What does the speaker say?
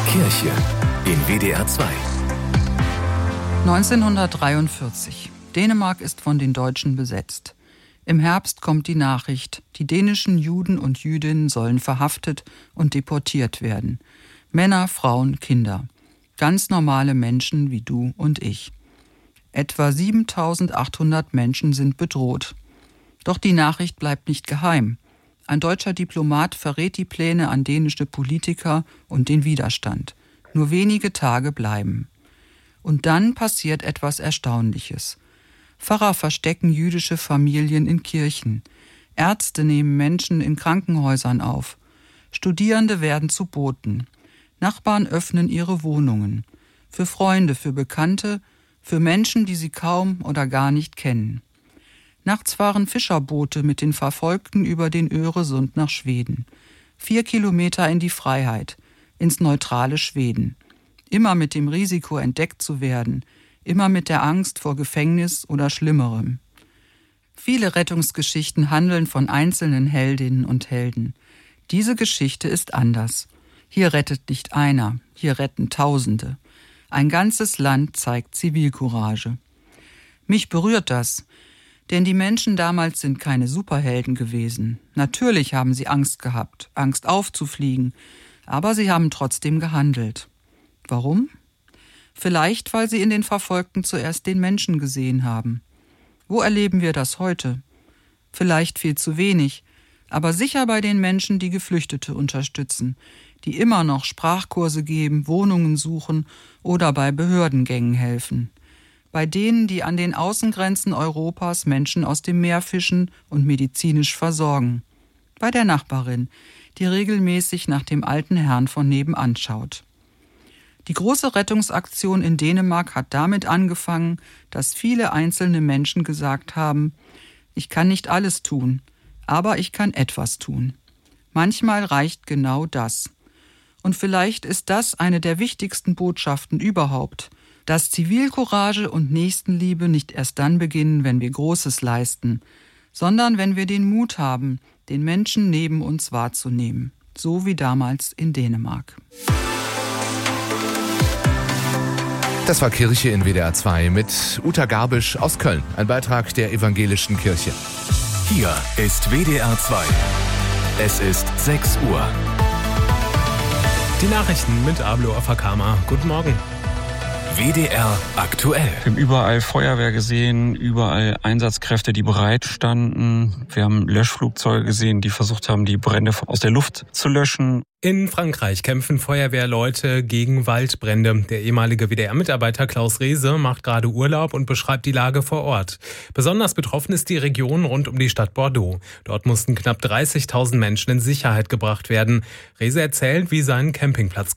Kirche in WDR 2. 1943. Dänemark ist von den Deutschen besetzt. Im Herbst kommt die Nachricht, die dänischen Juden und Jüdinnen sollen verhaftet und deportiert werden. Männer, Frauen, Kinder. Ganz normale Menschen wie du und ich. Etwa 7.800 Menschen sind bedroht. Doch die Nachricht bleibt nicht geheim. Ein deutscher Diplomat verrät die Pläne an dänische Politiker und den Widerstand. Nur wenige Tage bleiben. Und dann passiert etwas Erstaunliches. Pfarrer verstecken jüdische Familien in Kirchen. Ärzte nehmen Menschen in Krankenhäusern auf. Studierende werden zu Boten. Nachbarn öffnen ihre Wohnungen. Für Freunde, für Bekannte, für Menschen, die sie kaum oder gar nicht kennen. Nachts fahren Fischerboote mit den Verfolgten über den Öresund nach Schweden. 4 Kilometer in die Freiheit, ins neutrale Schweden. Immer mit dem Risiko, entdeckt zu werden. Immer mit der Angst vor Gefängnis oder Schlimmerem. Viele Rettungsgeschichten handeln von einzelnen Heldinnen und Helden. Diese Geschichte ist anders. Hier rettet nicht einer, hier retten Tausende. Ein ganzes Land zeigt Zivilcourage. Mich berührt das, denn die Menschen damals sind keine Superhelden gewesen. Natürlich haben sie Angst gehabt, Angst aufzufliegen, aber sie haben trotzdem gehandelt. Warum? Vielleicht, weil sie in den Verfolgten zuerst den Menschen gesehen haben. Wo erleben wir das heute? Vielleicht viel zu wenig, aber sicher bei den Menschen, die Geflüchtete unterstützen, die immer noch Sprachkurse geben, Wohnungen suchen oder bei Behördengängen helfen. Bei denen, die an den Außengrenzen Europas Menschen aus dem Meer fischen und medizinisch versorgen. Bei der Nachbarin, die regelmäßig nach dem alten Herrn von nebenan schaut. Die große Rettungsaktion in Dänemark hat damit angefangen, dass viele einzelne Menschen gesagt haben, ich kann nicht alles tun, aber ich kann etwas tun. Manchmal reicht genau das. Und vielleicht ist das eine der wichtigsten Botschaften überhaupt, dass Zivilcourage und Nächstenliebe nicht erst dann beginnen, wenn wir Großes leisten, sondern wenn wir den Mut haben, den Menschen neben uns wahrzunehmen, so wie damals in Dänemark. Das war Kirche in WDR 2 mit Uta Garbisch aus Köln. Ein Beitrag der Evangelischen Kirche. Hier ist WDR 2. Es ist 6 Uhr. Die Nachrichten mit Ablo Afakama. Guten Morgen. WDR aktuell. Wir haben überall Feuerwehr gesehen, überall Einsatzkräfte, die bereit standen. Wir haben Löschflugzeuge gesehen, die versucht haben, die Brände aus der Luft zu löschen. In Frankreich kämpfen Feuerwehrleute gegen Waldbrände. Der ehemalige WDR-Mitarbeiter Klaus Rehse macht gerade Urlaub und beschreibt die Lage vor Ort. Besonders betroffen ist die Region rund um die Stadt Bordeaux. Dort mussten knapp 30.000 Menschen in Sicherheit gebracht werden. Rehse erzählt, wie sein Campingplatz